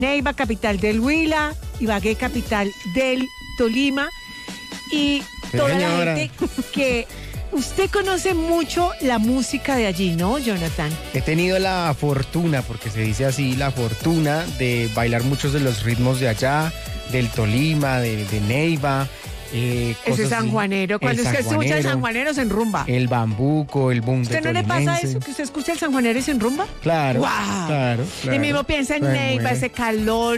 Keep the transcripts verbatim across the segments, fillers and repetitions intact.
Neiva, capital del Huila, Ibagué, capital del Tolima, y toda Señora. la gente que... Usted conoce mucho la música de allí, ¿no, Jonathan? He tenido la fortuna, porque se dice así, la fortuna de bailar muchos de los ritmos de allá, del Tolima, de, de Neiva. Eh, Ese sanjuanero, cuando usted escucha el sanjuanero se enrumba. El bambuco, el boom ¿Usted no le pasa eso, que usted escucha el sanjuanero y se enrumba? Claro, ¡Wow! claro, claro. Y mismo piensa en Se Neiva, mueve. ese calor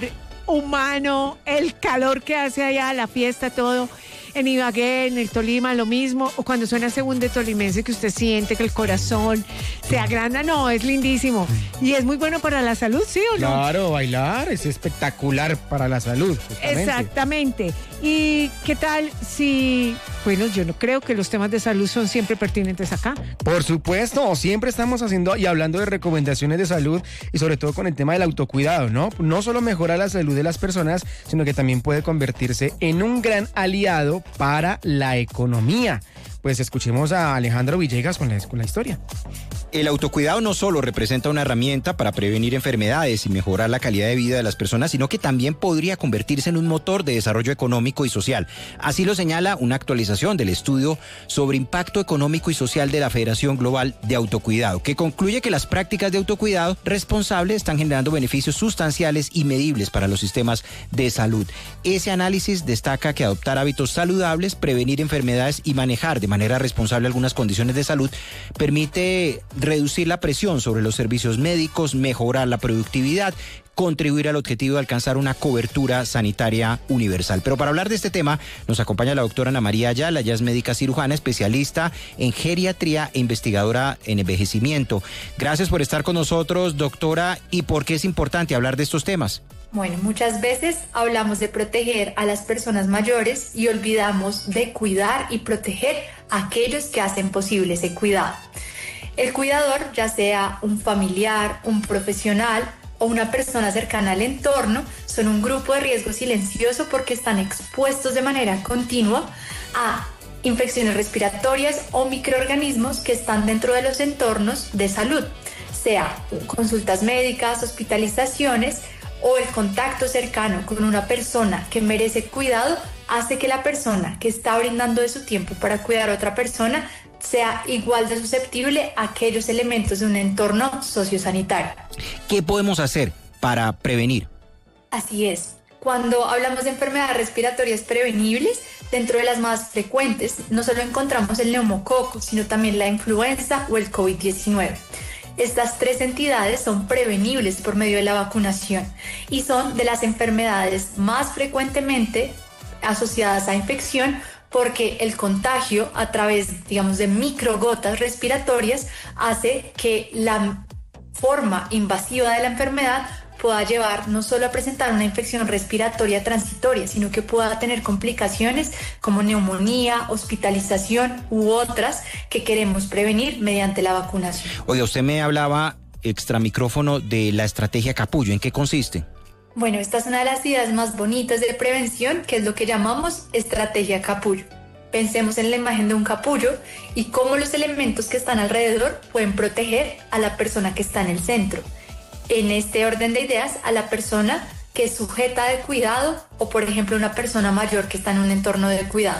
humano, el calor que hace allá, la fiesta, todo. En Ibagué, en el Tolima, lo mismo. O cuando suena segundo tolimense, que usted siente que el corazón se agranda. No, es lindísimo. Y es muy bueno para la salud, ¿sí o no? Claro, bailar es espectacular para la salud. justamente. Exactamente. ¿Y qué tal si... Bueno, yo no creo que los temas de salud son siempre pertinentes acá. Por supuesto, siempre estamos haciendo y hablando de recomendaciones de salud y sobre todo con el tema del autocuidado, ¿no? No solo mejora la salud de las personas, sino que también puede convertirse en un gran aliado para la economía. Pues escuchemos a Alejandro Villegas con la, con la historia. El autocuidado no solo representa una herramienta para prevenir enfermedades y mejorar la calidad de vida de las personas, sino que también podría convertirse en un motor de desarrollo económico y social. Así lo señala una actualización del estudio sobre impacto económico y social de la Federación Global de Autocuidado, que concluye que las prácticas de autocuidado responsable están generando beneficios sustanciales y medibles para los sistemas de salud. Ese análisis destaca que adoptar hábitos saludables, prevenir enfermedades y manejar de manera responsable algunas condiciones de salud permite reducir la presión sobre los servicios médicos, mejorar la productividad, contribuir al objetivo de alcanzar una cobertura sanitaria universal. Pero para hablar de este tema nos acompaña la doctora Ana María Ayala, ella es médica cirujana, especialista en geriatría e investigadora en envejecimiento. Gracias por estar con nosotros, doctora. ¿Y por qué es importante hablar de estos temas? Bueno, muchas veces hablamos de proteger a las personas mayores y olvidamos de cuidar y proteger a aquellos que hacen posible ese cuidado. El cuidador, ya sea un familiar, un profesional o una persona cercana al entorno, son un grupo de riesgo silencioso porque están expuestos de manera continua a infecciones respiratorias o microorganismos que están dentro de los entornos de salud, sea consultas médicas, hospitalizaciones o el contacto cercano con una persona que merece cuidado hace que la persona que está brindando de su tiempo para cuidar a otra persona sea igual de susceptible a aquellos elementos de un entorno sociosanitario. ¿Qué podemos hacer para prevenir? Así es. Cuando hablamos de enfermedades respiratorias prevenibles, dentro de las más frecuentes, no solo encontramos el neumococo, sino también la influenza o el COVID diecinueve. Estas tres entidades son prevenibles por medio de la vacunación y son de las enfermedades más frecuentemente asociadas a infección porque el contagio a través, digamos, de microgotas respiratorias hace que la forma invasiva de la enfermedad pueda llevar no solo a presentar una infección respiratoria transitoria, sino que pueda tener complicaciones como neumonía, hospitalización u otras que queremos prevenir mediante la vacunación. Oiga, usted me hablaba extra micrófono de la estrategia Capullo. ¿En qué consiste? Bueno, esta es una de las ideas más bonitas de prevención, que es lo que llamamos estrategia capullo. Pensemos en la imagen de un capullo y cómo los elementos que están alrededor pueden proteger a la persona que está en el centro. En este orden de ideas, a la persona que es sujeta de cuidado o, por ejemplo, una persona mayor que está en un entorno de cuidado.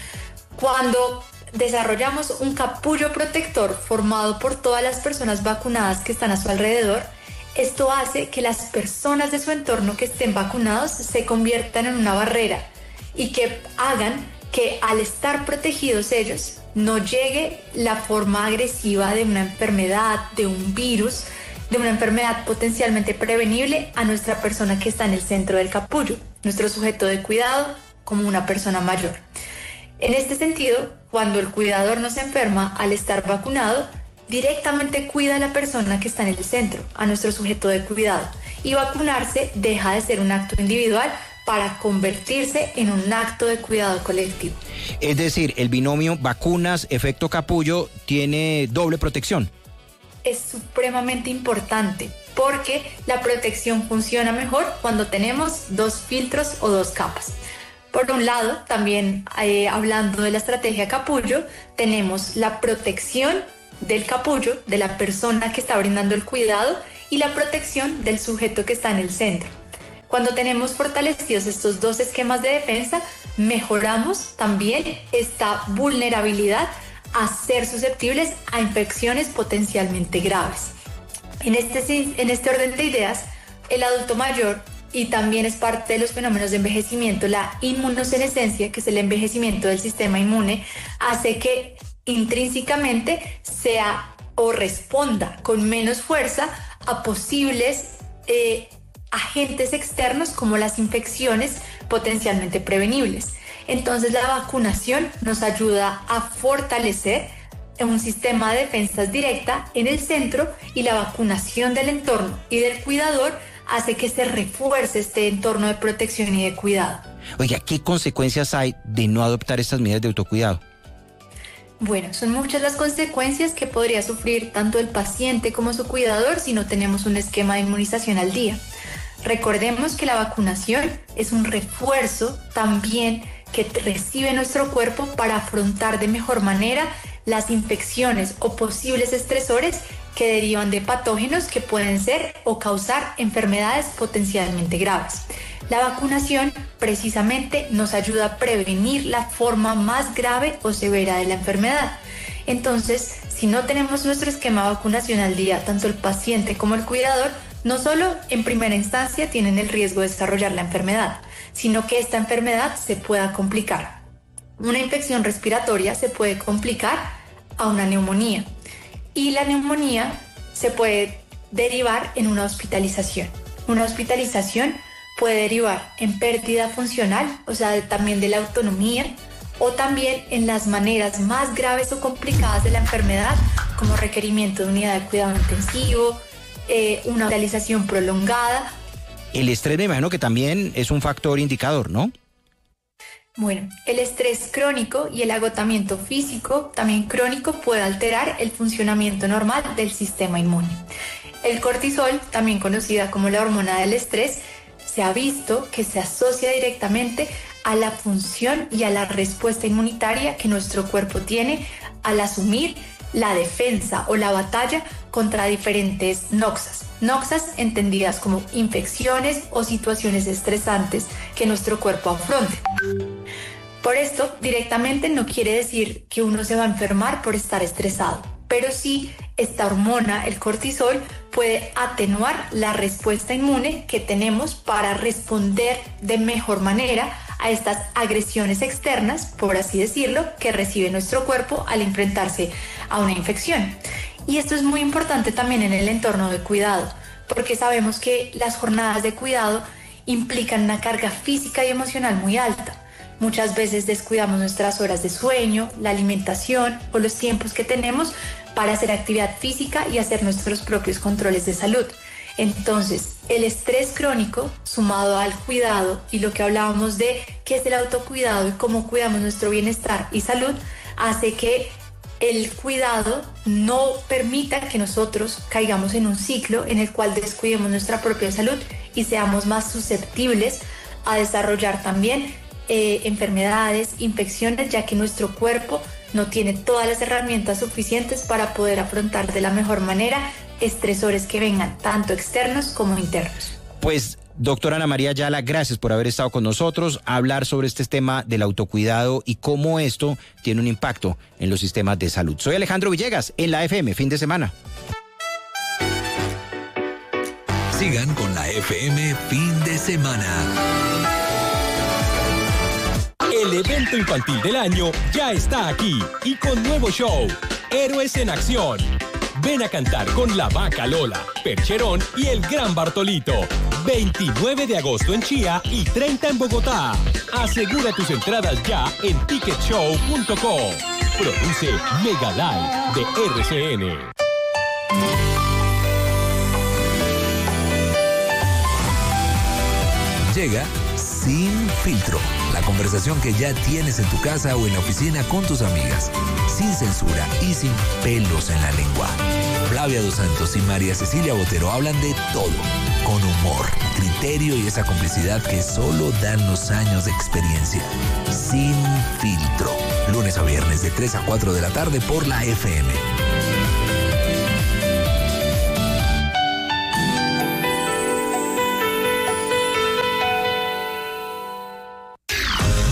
Cuando desarrollamos un capullo protector formado por todas las personas vacunadas que están a su alrededor, esto hace que las personas de su entorno que estén vacunados se conviertan en una barrera y que hagan que al estar protegidos ellos no llegue la forma agresiva de una enfermedad, de un virus, de una enfermedad potencialmente prevenible a nuestra persona que está en el centro del capullo, nuestro sujeto de cuidado como una persona mayor. En este sentido, cuando el cuidador no se enferma al estar vacunado, directamente cuida a la persona que está en el centro, a nuestro sujeto de cuidado, y vacunarse deja de ser un acto individual para convertirse en un acto de cuidado colectivo. Es decir, el binomio vacunas, efecto capullo tiene doble protección. Es supremamente importante porque la protección funciona mejor cuando tenemos dos filtros o dos capas. Por un lado, también eh, hablando de la estrategia capullo, tenemos la protección del capullo, de la persona que está brindando el cuidado, y la protección del sujeto que está en el centro. Cuando tenemos fortalecidos estos dos esquemas de defensa, mejoramos también esta vulnerabilidad a ser susceptibles a infecciones potencialmente graves. En este, en este orden de ideas, el adulto mayor, y también es parte de los fenómenos de envejecimiento, la inmunosenescencia, que es el envejecimiento del sistema inmune, hace que intrínsecamente sea o responda con menos fuerza a posibles eh, agentes externos como las infecciones potencialmente prevenibles. Entonces la vacunación nos ayuda a fortalecer un sistema de defensas directa en el centro, y la vacunación del entorno y del cuidador hace que se refuerce este entorno de protección y de cuidado. Oiga, ¿qué consecuencias hay de no adoptar estas medidas de autocuidado? Bueno, son muchas las consecuencias que podría sufrir tanto el paciente como su cuidador si no tenemos un esquema de inmunización al día. Recordemos que la vacunación es un refuerzo también que recibe nuestro cuerpo para afrontar de mejor manera las infecciones o posibles estresores que derivan de patógenos que pueden ser o causar enfermedades potencialmente graves. La vacunación precisamente nos ayuda a prevenir la forma más grave o severa de la enfermedad. Entonces, si no tenemos nuestro esquema de vacunación al día, tanto el paciente como el cuidador, no solo en primera instancia tienen el riesgo de desarrollar la enfermedad, sino que esta enfermedad se pueda complicar. Una infección respiratoria se puede complicar a una neumonía, y la neumonía se puede derivar en una hospitalización. Una hospitalización puede derivar en pérdida funcional, o sea, de, también de la autonomía, o también en las maneras más graves o complicadas de la enfermedad, como requerimiento de unidad de cuidado intensivo, eh, una hospitalización prolongada. El estrés, me imagino que también es un factor indicador, ¿no? Bueno, el estrés crónico y el agotamiento físico también crónico puede alterar el funcionamiento normal del sistema inmune. El cortisol, también conocida como la hormona del estrés, se ha visto que se asocia directamente a la función y a la respuesta inmunitaria que nuestro cuerpo tiene al asumir la defensa o la batalla contra diferentes noxas. Noxas entendidas como infecciones o situaciones estresantes que nuestro cuerpo afronte. Por esto, directamente no quiere decir que uno se va a enfermar por estar estresado, pero sí esta hormona, el cortisol, puede atenuar la respuesta inmune que tenemos para responder de mejor manera a estas agresiones externas, por así decirlo, que recibe nuestro cuerpo al enfrentarse a una infección. Y esto es muy importante también en el entorno de cuidado, porque sabemos que las jornadas de cuidado implican una carga física y emocional muy alta. Muchas veces descuidamos nuestras horas de sueño, la alimentación o los tiempos que tenemos para hacer actividad física y hacer nuestros propios controles de salud. Entonces, el estrés crónico sumado al cuidado y lo que hablábamos de qué es el autocuidado y cómo cuidamos nuestro bienestar y salud, hace que el cuidado no permita que nosotros caigamos en un ciclo en el cual descuidemos nuestra propia salud y seamos más susceptibles a desarrollar también eh, enfermedades, infecciones, ya que nuestro cuerpo no tiene todas las herramientas suficientes para poder afrontar de la mejor manera estresores que vengan tanto externos como internos. Pues, doctora Ana María Ayala, gracias por haber estado con nosotros a hablar sobre este tema del autocuidado y cómo esto tiene un impacto en los sistemas de salud. Soy Alejandro Villegas, en la F M, fin de semana. Sigan con la F M fin de semana. El evento infantil del año ya está aquí y con nuevo show, Héroes en Acción. Ven a cantar con la Vaca Lola, Percherón y el Gran Bartolito. veintinueve de agosto en Chía y treinta en Bogotá. Asegura tus entradas ya en ticket show punto com. Produce Mega Live de R C N. Llega Sin Filtro, la conversación que ya tienes en tu casa o en la oficina con tus amigas, sin censura y sin pelos en la lengua. Flavia Dos Santos y María Cecilia Botero hablan de todo, con humor, criterio y esa complicidad que solo dan los años de experiencia. Sin Filtro, lunes a viernes de tres a cuatro de la tarde por la F M.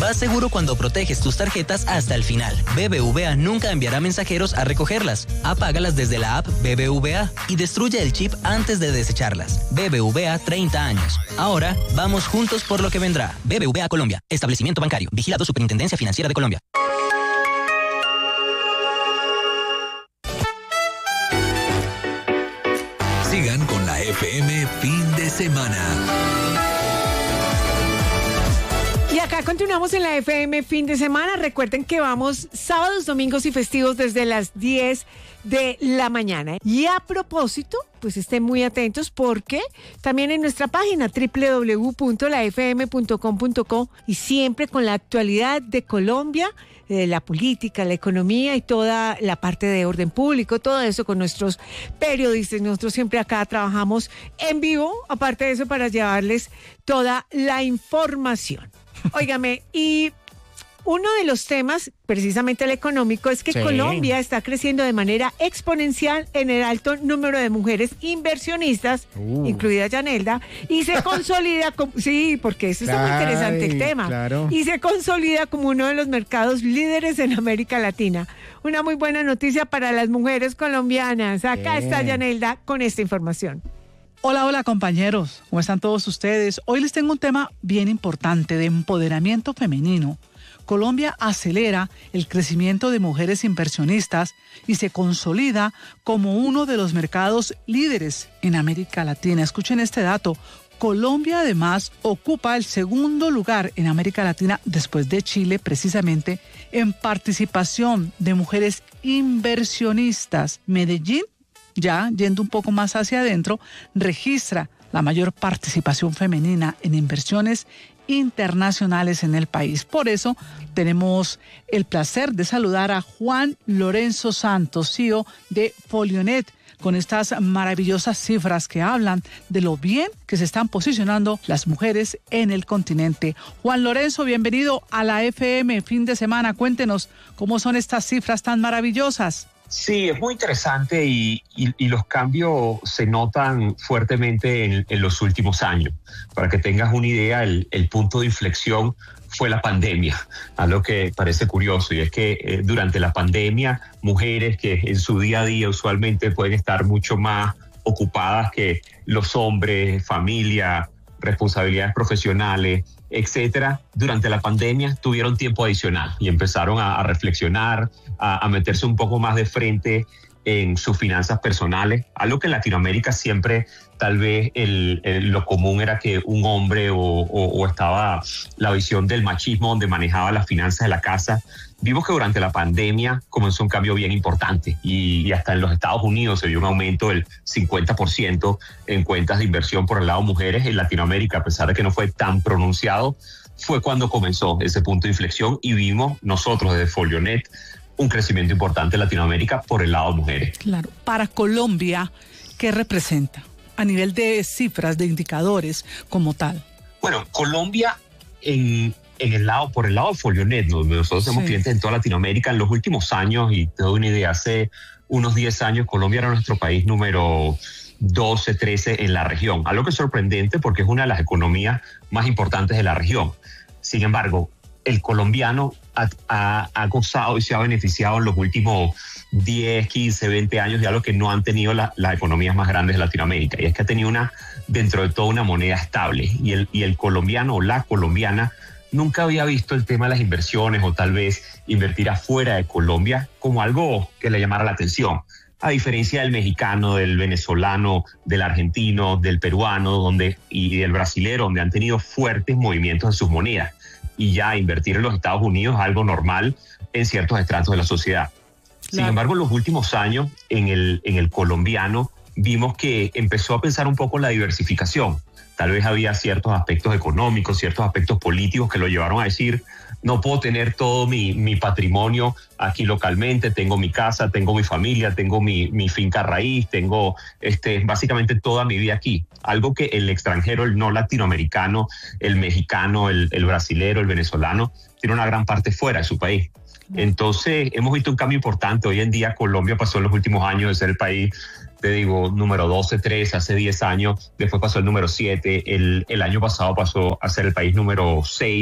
Vas seguro cuando proteges tus tarjetas hasta el final. B B V A nunca enviará mensajeros a recogerlas. Apágalas desde la app B B V A y destruye el chip antes de desecharlas. B B V A treinta años. Ahora vamos juntos por lo que vendrá. B B V A Colombia. Establecimiento bancario. Vigilado Superintendencia Financiera de Colombia. Sigan con la F M Fin de Semana. Y acá continuamos en la F M Fin de Semana. Recuerden que vamos sábados, domingos y festivos desde las diez de la mañana. Y a propósito, pues estén muy atentos porque también en nuestra página doble u doble u doble u punto la f m punto com punto co y siempre con la actualidad de Colombia, de la política, la economía y toda la parte de orden público, todo eso con nuestros periodistas. Nosotros siempre acá trabajamos en vivo, aparte de eso, para llevarles toda la información. Óigame, y uno de los temas, precisamente el económico, es que sí. Colombia está creciendo de manera exponencial en el alto número de mujeres inversionistas, uh. incluida Yanelda, y se consolida como, sí, porque eso está muy interesante el tema, claro. y se consolida como uno de los mercados líderes en América Latina. Una muy buena noticia para las mujeres colombianas. Acá Bien. está Yanelda con esta información. Hola, hola compañeros, ¿cómo están todos ustedes? Hoy les tengo un tema bien importante de empoderamiento femenino. Colombia acelera el crecimiento de mujeres inversionistas y se consolida como uno de los mercados líderes en América Latina. Escuchen este dato. Colombia además ocupa el segundo lugar en América Latina después de Chile, precisamente en participación de mujeres inversionistas. Medellín, ya yendo un poco más hacia adentro, registra la mayor participación femenina en inversiones internacionales en el país. Por eso tenemos el placer de saludar a Juan Lorenzo Santos, C E O de Folionet, con estas maravillosas cifras que hablan de lo bien que se están posicionando las mujeres en el continente. Juan Lorenzo, bienvenido a la F M Fin de Semana. Cuéntenos cómo son estas cifras tan maravillosas. Sí, es muy interesante y, y, y los cambios se notan fuertemente en, en los últimos años. Para que tengas una idea, el, el punto de inflexión fue la pandemia, algo que parece curioso, y es que eh, durante la pandemia, mujeres que en su día a día usualmente pueden estar mucho más ocupadas que los hombres, familia, responsabilidades profesionales, etcétera, durante la pandemia tuvieron tiempo adicional y empezaron a, a reflexionar, a, a meterse un poco más de frente en sus finanzas personales, algo que en Latinoamérica siempre tal vez el, el, lo común era que un hombre o, o, o estaba la visión del machismo donde manejaba las finanzas de la casa. Vimos que durante la pandemia comenzó un cambio bien importante y, y hasta en los Estados Unidos se vio un aumento del cincuenta por ciento en cuentas de inversión por el lado de mujeres. En Latinoamérica, a pesar de que no fue tan pronunciado, fue cuando comenzó ese punto de inflexión y vimos nosotros desde Folionet un crecimiento importante en Latinoamérica por el lado de mujeres. Claro. Para Colombia, ¿qué representa a nivel de cifras, de indicadores como tal? Bueno, Colombia en... En el lado, por el lado de Folionet, nosotros somos sí. clientes en toda Latinoamérica. En los últimos años, y te doy una idea, hace unos diez años, Colombia era nuestro país número doce, trece en la región. Algo que es sorprendente porque es una de las economías más importantes de la región. Sin embargo, el colombiano ha, ha, ha gozado y se ha beneficiado en los últimos diez, quince, veinte años de algo que no han tenido la, las economías más grandes de Latinoamérica. Y es que ha tenido una, dentro de todo, una moneda estable. Y el, y el colombiano o la colombiana nunca había visto el tema de las inversiones o tal vez invertir afuera de Colombia como algo que le llamara la atención. A diferencia del mexicano, del venezolano, del argentino, del peruano donde, y del brasilero, donde han tenido fuertes movimientos en sus monedas. Y ya invertir en los Estados Unidos es algo normal en ciertos estratos de la sociedad. Claro. Sin embargo, en los últimos años, en el, en el colombiano, vimos que empezó a pensar un poco en la diversificación. Tal vez había ciertos aspectos económicos, ciertos aspectos políticos que lo llevaron a decir, no puedo tener todo mi, mi patrimonio aquí localmente, tengo mi casa, tengo mi familia, tengo mi, mi finca raíz, tengo este, básicamente toda mi vida aquí. Algo que el extranjero, el no latinoamericano, el mexicano, el, el brasilero, el venezolano, tiene una gran parte fuera de su país. Entonces hemos visto un cambio importante. Hoy en día Colombia pasó en los últimos años de ser el país, te digo, número doce, trece, hace diez años, después pasó el número siete, el, el año pasado pasó a ser el país número seis,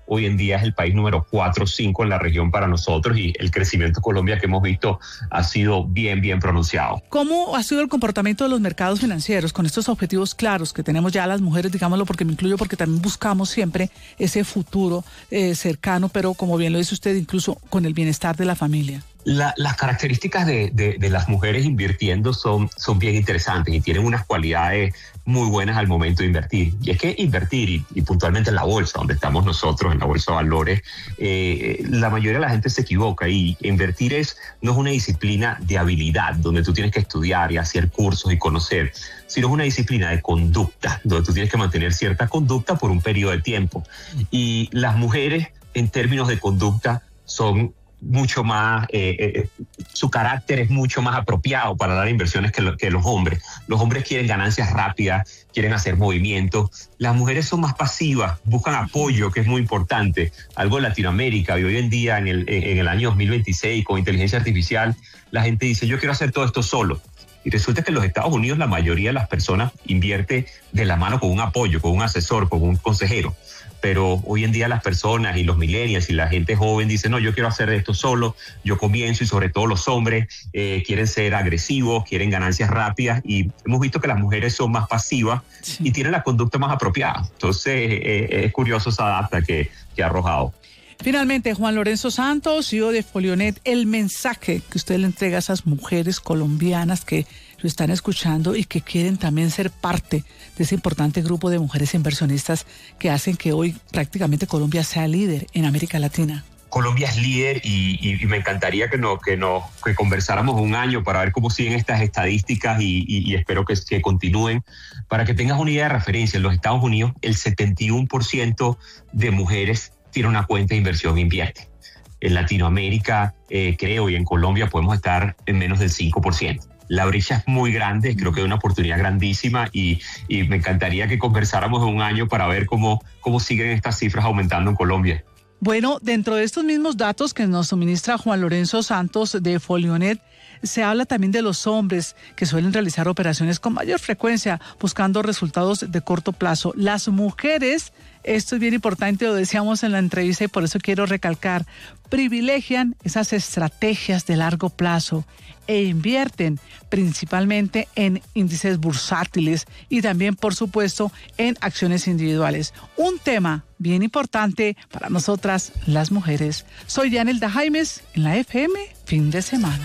hoy en día es el país número cuatro o cinco en la región para nosotros y el crecimiento de Colombia que hemos visto ha sido bien, bien pronunciado. ¿Cómo ha sido el comportamiento de los mercados financieros con estos objetivos claros que tenemos ya las mujeres, digámoslo porque me incluyo, porque también buscamos siempre ese futuro eh, cercano, pero como bien lo dice usted, incluso con el bienestar de la familia? La, las características de, de, de las mujeres invirtiendo son, son bien interesantes y tienen unas cualidades muy buenas al momento de invertir. Y es que invertir, y, y puntualmente en la bolsa, donde estamos nosotros, en la bolsa de valores, eh, la mayoría de la gente se equivoca y invertir es, no es una disciplina de habilidad, donde tú tienes que estudiar y hacer cursos y conocer, sino es una disciplina de conducta, donde tú tienes que mantener cierta conducta por un periodo de tiempo. Y las mujeres, en términos de conducta, son mucho más, eh, eh, su carácter es mucho más apropiado para dar inversiones que, lo, que los hombres. Los hombres quieren ganancias rápidas, quieren hacer movimientos. Las mujeres son más pasivas, buscan apoyo, que es muy importante. Algo en Latinoamérica y hoy en día, en el, en el año dos mil veintiséis, con inteligencia artificial, la gente dice, yo quiero hacer todo esto solo. Y resulta que en los Estados Unidos la mayoría de las personas invierte de la mano con un apoyo, con un asesor, con un consejero. Pero hoy en día las personas y los millennials y la gente joven dicen, no, yo quiero hacer esto solo, yo comienzo, y sobre todo los hombres eh, quieren ser agresivos, quieren ganancias rápidas, y hemos visto que las mujeres son más pasivas, sí, y tienen la conducta más apropiada. Entonces eh, es curioso esa data que, que ha arrojado. Finalmente, Juan Lorenzo Santos, C E O de Folionet, el mensaje que usted le entrega a esas mujeres colombianas que lo están escuchando y que quieren también ser parte de ese importante grupo de mujeres inversionistas que hacen que hoy prácticamente Colombia sea líder en América Latina. Colombia es líder y, y, y me encantaría que, no, que, no, que conversáramos un año para ver cómo siguen estas estadísticas y, y, y espero que, que continúen. Para que tengas una idea de referencia, en los Estados Unidos el setenta y uno por ciento de mujeres tiene una cuenta de inversión e invierte. En Latinoamérica, eh, creo, y en Colombia podemos estar en menos del cinco por ciento. La brecha es muy grande, creo que es una oportunidad grandísima y, y me encantaría que conversáramos en un año para ver cómo, cómo siguen estas cifras aumentando en Colombia. Bueno, dentro de estos mismos datos que nos suministra Juan Lorenzo Santos de Folionet, se habla también de los hombres que suelen realizar operaciones con mayor frecuencia, buscando resultados de corto plazo. Las mujeres, esto es bien importante, lo decíamos en la entrevista y por eso quiero recalcar, privilegian esas estrategias de largo plazo e invierten principalmente en índices bursátiles y también, por supuesto, en acciones individuales. Un tema bien importante para nosotras, las mujeres. Soy Yanelda Jaimes en la F M Fin de Semana.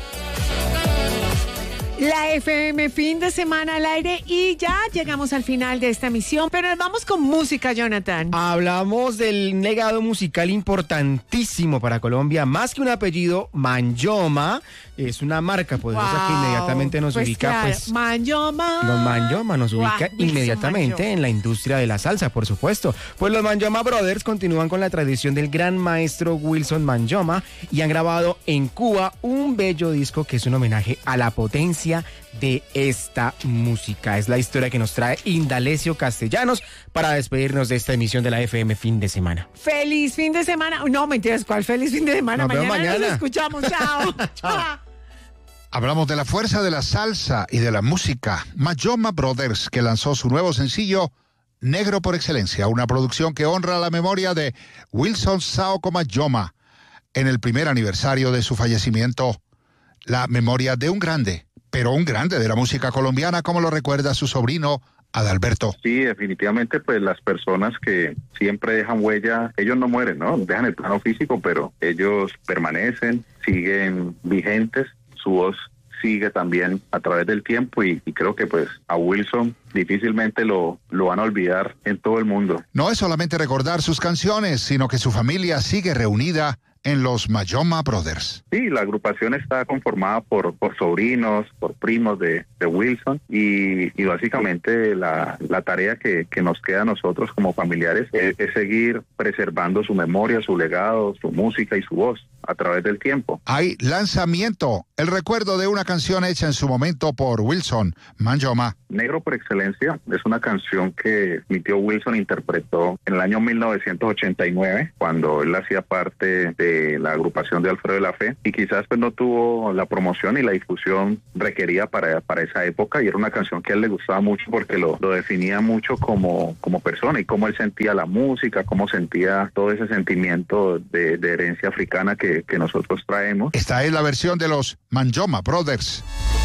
La F M Fin de Semana al aire y ya llegamos al final de esta emisión, pero nos vamos con música, Jonathan. Hablamos del legado musical importantísimo para Colombia, más que un apellido, Manyoma, es una marca poderosa, wow, que inmediatamente nos pues ubica, claro, pues, Manyoma. Los Manyoma nos ubica wow, inmediatamente en la industria de la salsa, por supuesto. Pues los Manyoma Brothers continúan con la tradición del gran maestro Wilson Manyoma y han grabado en Cuba un bello disco que es un homenaje a la potencia de esta música. Es la historia que nos trae Indalecio Castellanos para despedirnos de esta emisión de la F M Fin de Semana. ¡Feliz fin de semana! No, mentiras, ¿cuál feliz fin de semana? Nos mañana, mañana nos escuchamos. Chao. Chao. Hablamos de la fuerza de la salsa y de la música. Manyoma Brothers, que lanzó su nuevo sencillo Negro por Excelencia, una producción que honra la memoria de Wilson Saoko Manyoma en el primer aniversario de su fallecimiento. La memoria de un grande, pero un grande de la música colombiana, como lo recuerda su sobrino Adalberto. Sí, definitivamente, pues las personas que siempre dejan huella, ellos no mueren, ¿no? Dejan el plano físico, pero ellos permanecen, siguen vigentes, su voz sigue también a través del tiempo y, y creo que pues a Wilson difícilmente lo, lo van a olvidar en todo el mundo. No es solamente recordar sus canciones, sino que su familia sigue reunida en los Manyoma Brothers. Sí, la agrupación está conformada por, por sobrinos, por primos de, de Wilson y, y básicamente la, la tarea que, que nos queda a nosotros como familiares es, es seguir preservando su memoria, su legado, su música y su voz. a través del tiempo. Hay lanzamiento, el recuerdo de una canción hecha en su momento por Wilson Manyoma. Negro por excelencia es una canción que mi tío Wilson interpretó en el año mil novecientos ochenta y nueve, cuando él hacía parte de la agrupación de Alfredo de la Fe, y quizás pues no tuvo la promoción y la difusión requerida para, para esa época, y era una canción que a él le gustaba mucho porque lo, lo definía mucho como, como persona y cómo él sentía la música, cómo sentía todo ese sentimiento de, de herencia africana que, que nosotros traemos. Esta es la versión de los Manyoma Brothers.